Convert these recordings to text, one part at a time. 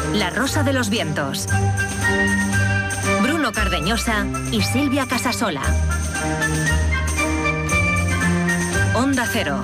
La Rosa de los Vientos. Bruno Cardeñosa y Silvia Casasola. Onda Cero.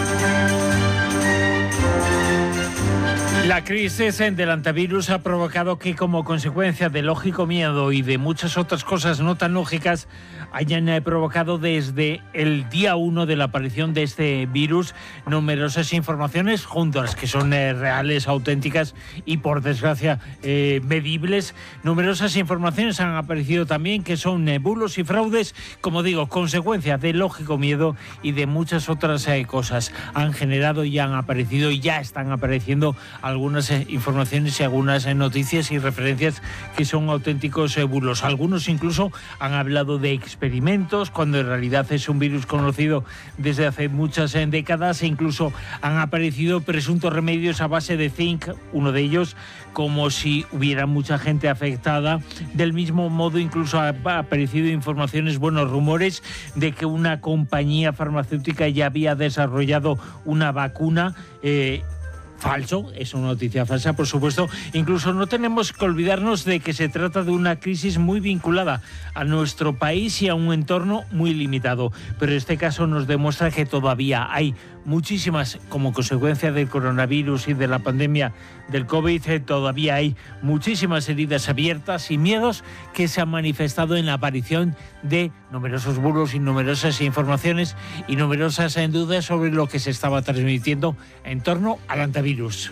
La crisis del antivirus ha provocado que, como consecuencia del lógico miedo y de muchas otras cosas no tan lógicas, hayan provocado desde el día 1 de la aparición de este virus numerosas informaciones, junto a las que son reales, auténticas y, por desgracia, medibles. Numerosas informaciones han aparecido también que son bulos y fraudes, como digo, consecuencia del lógico miedo y de muchas otras cosas. Han generado y han aparecido y ya están apareciendo algunas informaciones y algunas noticias y referencias que son auténticos bulos. Algunos incluso han hablado de experimentos, cuando en realidad es un virus conocido desde hace muchas décadas, e incluso han aparecido presuntos remedios a base de zinc, uno de ellos, como si hubiera mucha gente afectada. Del mismo modo, incluso ha aparecido informaciones, buenos rumores, de que una compañía farmacéutica ya había desarrollado una vacuna. Falso, es una noticia falsa, por supuesto. Incluso no tenemos que olvidarnos de que se trata de una crisis muy vinculada a nuestro país y a un entorno muy limitado. Pero este caso nos demuestra que todavía hay muchísimas, como consecuencia del coronavirus y de la pandemia del COVID, todavía hay muchísimas heridas abiertas y miedos que se han manifestado en la aparición de numerosos bulos y numerosas informaciones y numerosas dudas sobre lo que se estaba transmitiendo en torno al antivirus.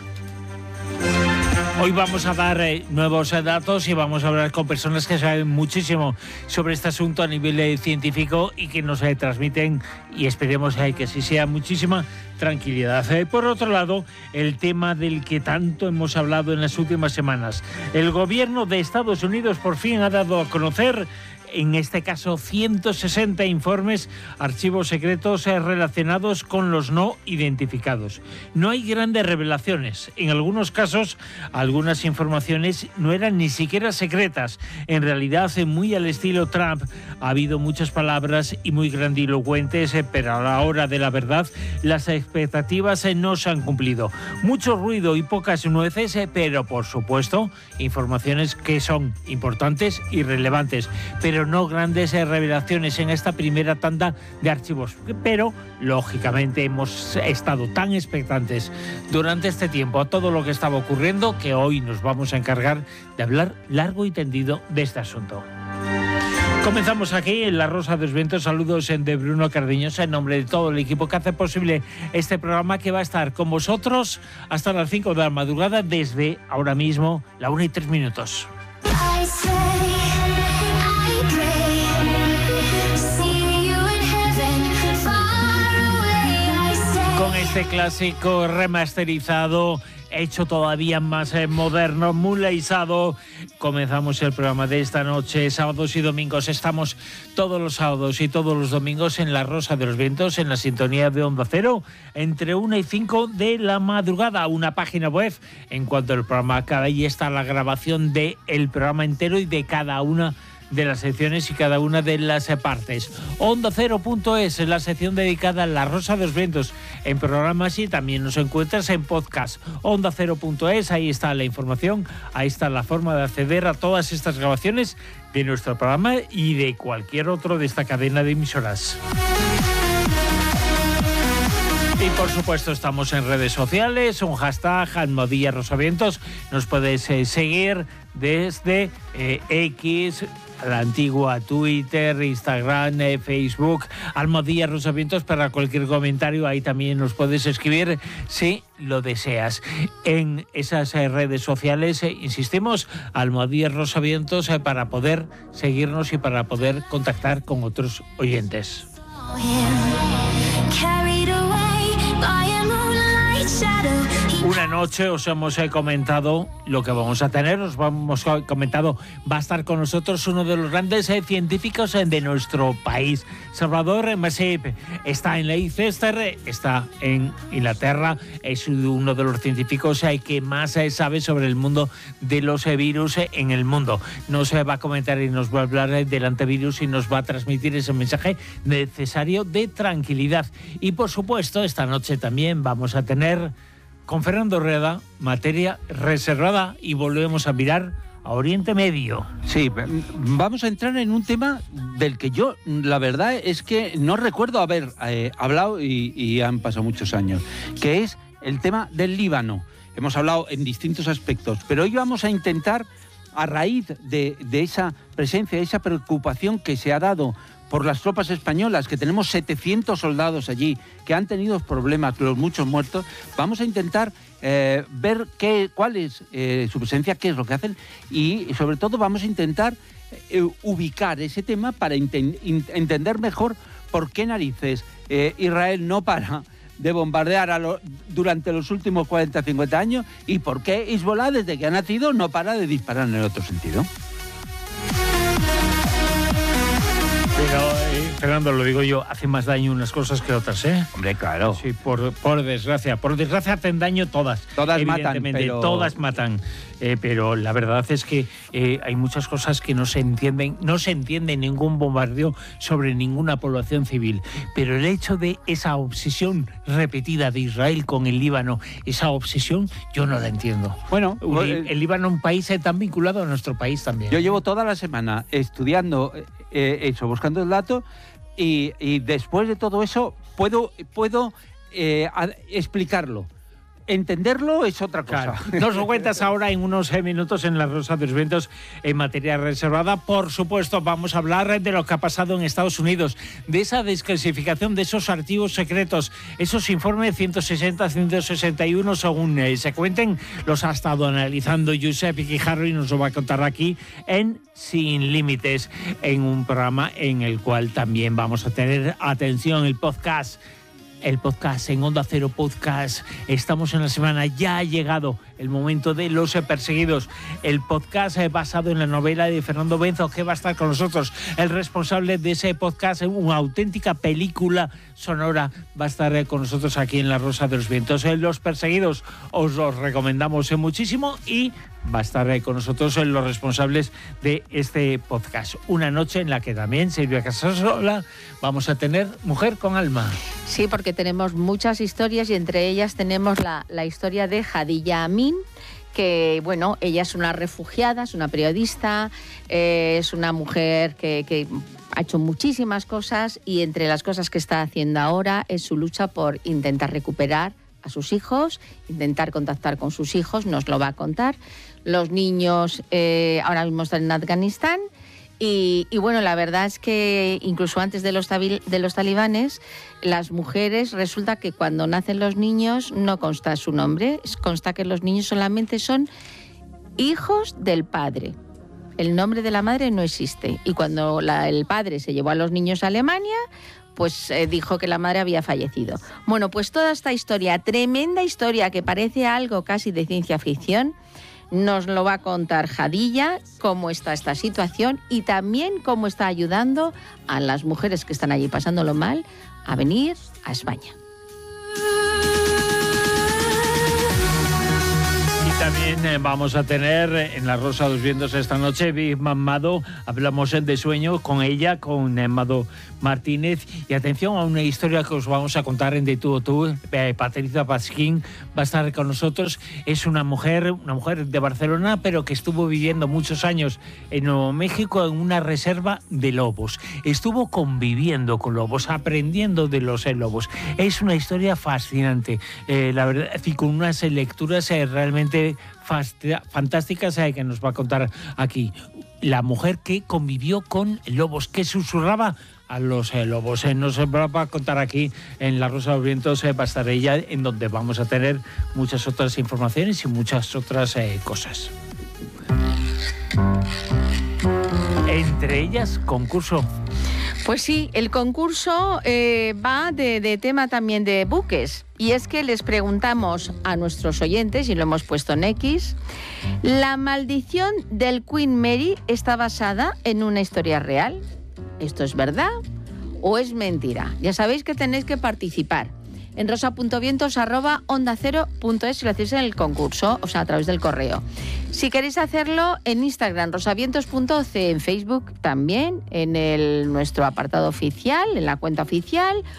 Hoy vamos a dar nuevos datos y vamos a hablar con personas que saben muchísimo sobre este asunto a nivel científico y que nos transmiten, y esperemos que así sea, muchísima tranquilidad. Por otro lado, el tema del que tanto hemos hablado en las últimas semanas. El gobierno de Estados Unidos por fin ha dado a conocer, en este caso, 160 informes, archivos secretos relacionados con los no identificados. No hay grandes revelaciones. En algunos casos, algunas informaciones no eran ni siquiera secretas. En realidad, muy al estilo Trump, ha habido muchas palabras y muy grandilocuentes, pero a la hora de la verdad, las expectativas no se han cumplido. Mucho ruido y pocas nueces, pero por supuesto, informaciones que son importantes y relevantes, pero no grandes revelaciones en esta primera tanda de archivos. Pero, lógicamente, hemos estado tan expectantes durante este tiempo a todo lo que estaba ocurriendo que hoy nos vamos a encargar de hablar largo y tendido de este asunto. Comenzamos aquí en La Rosa de los Vientos. Saludos de Bruno Cardeñosa en nombre de todo el equipo que hace posible este programa, que va a estar con vosotros hasta las 5 de la madrugada, desde ahora mismo, la 1:03. Con este clásico remasterizado, hecho todavía más moderno, moonlightado, comenzamos el programa de esta noche. Sábados y domingos estamos todos los sábados y todos los domingos en La Rosa de los Vientos, en la sintonía de Onda Cero, entre 1 y 5 de la madrugada. Una página web, en cuanto el programa acabe, ahí está la grabación del programa entero y de cada una de las secciones y cada una de las partes. OndaCero.es, la sección dedicada a La Rosa de los Vientos en programas, y también nos encuentras en podcast. OndaCero.es, ahí está la información, ahí está la forma de acceder a todas estas grabaciones de nuestro programa y de cualquier otro de esta cadena de emisoras. Y por supuesto estamos en redes sociales, un hashtag Almohadilla Rosavientos. Nos podéis seguir desde X, la antigua Twitter, Instagram, Facebook, Almohadilla Rosavientos. Para cualquier comentario ahí también nos puedes escribir si lo deseas. En esas redes sociales, insistimos, Almohadilla Rosavientos, para poder seguirnos y para poder contactar con otros oyentes. Una noche os hemos comentado lo que vamos a tener, os hemos comentado, va a estar con nosotros uno de los grandes científicos de nuestro país, Salvador Masip. Está en Leicester, está en Inglaterra, es uno de los científicos que más sabe sobre el mundo de los virus en el mundo. Nos va a comentar y nos va a hablar del antivirus y nos va a transmitir ese mensaje necesario de tranquilidad. Y por supuesto, esta noche también vamos a tener con Fernando Rueda, materia reservada, y volvemos a mirar a Oriente Medio. Sí, vamos a entrar en un tema del que yo, la verdad es que no recuerdo haber hablado, y han pasado muchos años, que es el tema del Líbano. Hemos hablado en distintos aspectos, pero hoy vamos a intentar, a raíz de esa presencia, de esa preocupación que se ha dado por las tropas españolas, que tenemos 700 soldados allí, que han tenido problemas, los muchos muertos, vamos a intentar ver cuál es su presencia, qué es lo que hacen, y sobre todo vamos a intentar ubicar ese tema para entender mejor por qué narices Israel no para de bombardear durante los últimos 40-50 años, y por qué Hezbollah, desde que ha nacido, no para de disparar en el otro sentido. Pero, Fernando, lo digo yo, hace más daño unas cosas que otras, ¿eh? Hombre, claro. Sí, por desgracia. Por desgracia hacen daño todas. Todas matan, pero... Todas matan. Pero la verdad es que hay muchas cosas que no se entienden. No se entiende ningún bombardeo sobre ninguna población civil. Pero el hecho de esa obsesión repetida de Israel con el Líbano, esa obsesión, yo no la entiendo. Bueno, el Líbano es un país tan vinculado a nuestro país también. Yo llevo toda la semana estudiando eso, buscando el dato, y después de todo eso puedo explicarlo. Entenderlo es otra cosa. Claro. Nos lo cuentas ahora en unos minutos en La Rosa de los Vientos en materia reservada. Por supuesto, vamos a hablar de lo que ha pasado en Estados Unidos, de esa desclasificación de esos archivos secretos, esos informes 160, 161, según se cuenten, los ha estado analizando Josep Guijarro y nos lo va a contar aquí en Sin Límites, en un programa en el cual también vamos a tener, atención, el podcast en Onda Cero Podcast. Estamos en la semana, ya ha llegado el momento de Los Perseguidos, el podcast basado en la novela de Fernando Benzo, que va a estar con nosotros. El responsable de ese podcast, una auténtica película sonora, va a estar con nosotros aquí en La Rosa de los Vientos. Los Perseguidos os los recomendamos muchísimo, y va a estar con nosotros los responsables de este podcast. Una noche en la que también Silvia Casasola vamos a tener Mujer con Alma. Sí, porque tenemos muchas historias, y entre ellas tenemos la historia de Hadilla Amin, que, bueno, ella es una refugiada, es una periodista, es una mujer que ha hecho muchísimas cosas, y entre las cosas que está haciendo ahora es su lucha por intentar recuperar a sus hijos, intentar contactar con sus hijos, nos lo va a contar. Los niños ahora mismo están en Afganistán, y bueno, la verdad es que incluso antes de los talibanes, las mujeres, resulta que cuando nacen los niños no consta su nombre, consta que los niños solamente son hijos del padre. El nombre de la madre no existe, y cuando el padre se llevó a los niños a Alemania, pues dijo que la madre había fallecido. Bueno, pues toda esta historia, tremenda historia que parece algo casi de ciencia ficción, nos lo va a contar Hadilla, cómo está esta situación y también cómo está ayudando a las mujeres que están allí pasándolo mal a venir a España. También vamos a tener en La Rosa de los Vientos esta noche Big Mado. Hablamos de sueño con ella, con Mado Martínez. Y atención a una historia que os vamos a contar en De Tú a Tú. Patricia Pasquín va a estar con nosotros. Es una mujer de Barcelona, pero que estuvo viviendo muchos años en Nuevo México en una reserva de lobos. Estuvo conviviendo con lobos, aprendiendo de los lobos. Es una historia fascinante, la verdad, y con unas lecturas realmente fantásticas que nos va a contar aquí. La mujer que convivió con lobos, que susurraba a los lobos. Nos va a contar aquí en La Rosa de los Vientos, va a estar ella, en donde vamos a tener muchas otras informaciones y muchas otras cosas. Entre ellas, concurso. Pues sí, el concurso va de tema también de buques. Y es que les preguntamos a nuestros oyentes, y lo hemos puesto en X, ¿la maldición del Queen Mary está basada en una historia real? ¿Esto es verdad o es mentira? Ya sabéis que tenéis que participar en rosa.vientos@ondacero.es si lo hacéis en el concurso, o sea, a través del correo. Si queréis hacerlo en Instagram, rosavientos.oc, en Facebook también, en nuestro apartado oficial, en la cuenta oficial,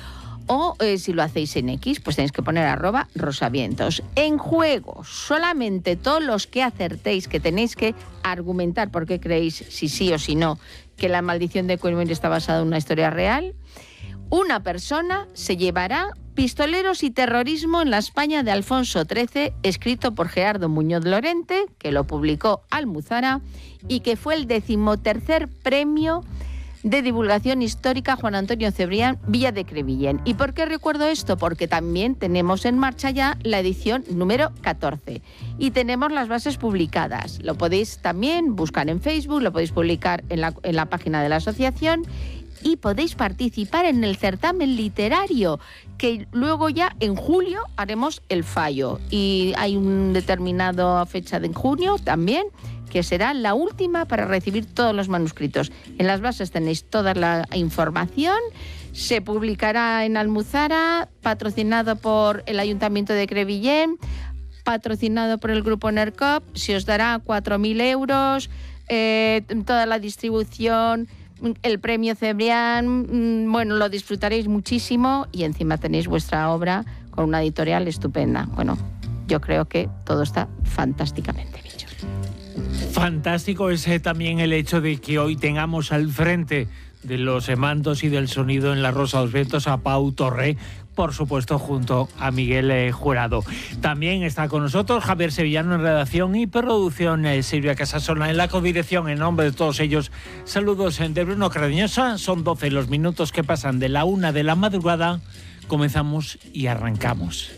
O si lo hacéis en X, pues tenéis que poner @rosavientos. En juego, solamente todos los que acertéis, que tenéis que argumentar por qué creéis, si sí o si no, que la maldición de Quelimane está basada en una historia real. Una persona se llevará Pistoleros y terrorismo en la España de Alfonso XIII, escrito por Gerardo Muñoz Lorente, que lo publicó Almuzara y que fue el 13º premio de divulgación histórica Juan Antonio Cebrián Villa de Crevillén. ¿Y por qué recuerdo esto? Porque también tenemos en marcha ya la edición número 14 y tenemos las bases publicadas. Lo podéis también buscar en Facebook, lo podéis publicar en la página de la asociación y podéis participar en el certamen literario, que luego ya en julio haremos el fallo. Y hay una determinada fecha en junio también, que será la última para recibir todos los manuscritos. En las bases tenéis toda la información. Se publicará en Almuzara, patrocinado por el Ayuntamiento de Crevillén, patrocinado por el Grupo NERCOP. Se os dará 4.000 euros, toda la distribución, el premio Cebrián. Bueno, lo disfrutaréis muchísimo y encima tenéis vuestra obra con una editorial estupenda. Bueno, yo creo que todo está fantásticamente bien. Fantástico es también el hecho de que hoy tengamos al frente de los mandos y del sonido en La Rosa de los Vientos a Pau Torré, por supuesto junto a Miguel Jurado. También está con nosotros Javier Sevillano en redacción y producción, Silvia Casasola en la codirección. En nombre de todos ellos, saludos de Bruno Cardeñosa. Son 12 los minutos que pasan de la 1 de la madrugada. Comenzamos y arrancamos.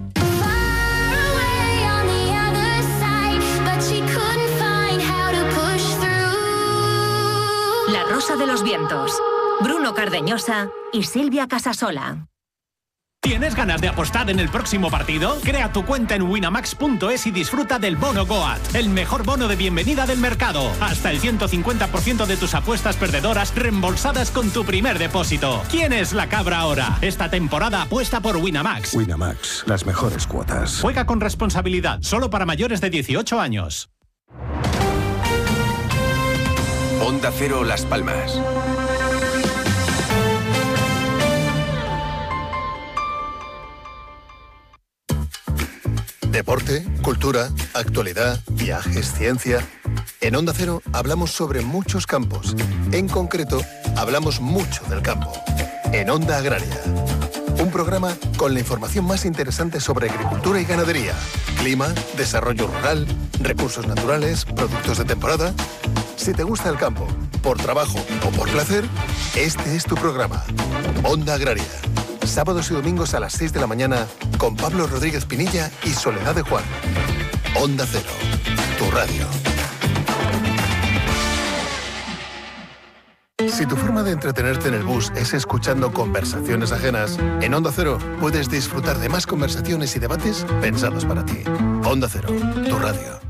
La Rosa de los Vientos. Bruno Cardeñosa y Silvia Casasola. ¿Tienes ganas de apostar en el próximo partido? Crea tu cuenta en winamax.es y disfruta del bono Goat, el mejor bono de bienvenida del mercado. Hasta el 150% de tus apuestas perdedoras reembolsadas con tu primer depósito. ¿Quién es la cabra ahora? Esta temporada apuesta por Winamax. Winamax, las mejores cuotas. Juega con responsabilidad, solo para mayores de 18 años. Onda Cero Las Palmas. Deporte, cultura, actualidad, viajes, ciencia. En Onda Cero hablamos sobre muchos campos. En concreto, hablamos mucho del campo. En Onda Agraria. Un programa con la información más interesante sobre agricultura y ganadería, clima, desarrollo rural, recursos naturales, productos de temporada. Si te gusta el campo, por trabajo o por placer, este es tu programa. Onda Agraria. Sábados y domingos a las 6 de la mañana con Pablo Rodríguez Pinilla y Soledad de Juan. Onda Cero, tu radio. Si tu forma de entretenerte en el bus es escuchando conversaciones ajenas, en Onda Cero puedes disfrutar de más conversaciones y debates pensados para ti. Onda Cero, tu radio.